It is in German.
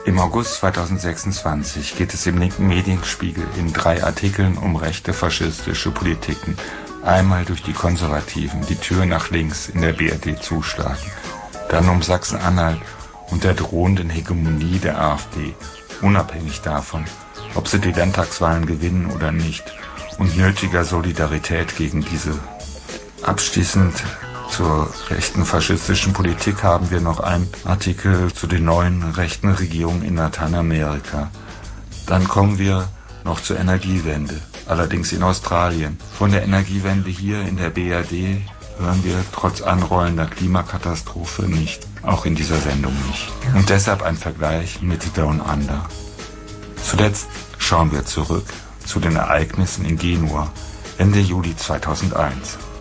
Im August 2026 geht es im linken Medienspiegel in 3 Artikeln um rechte faschistische Politiken. Einmal durch die Konservativen, die Tür nach links in der BRD zuschlagen. Dann um Sachsen-Anhalt und der drohenden Hegemonie der AfD, unabhängig davon, ob sie die Landtagswahlen gewinnen oder nicht, und nötiger Solidarität gegen diese. Abschließend zur rechten faschistischen Politik haben wir noch einen Artikel zu den neuen rechten Regierungen in Lateinamerika. Dann kommen wir noch zur Energiewende, allerdings in Australien. Von der Energiewende hier in der BRD hören wir trotz anrollender Klimakatastrophe nicht, auch in dieser Sendung nicht. Und deshalb ein Vergleich mit Down Under. Zuletzt schauen wir zurück zu den Ereignissen in Genua Ende Juli 2001.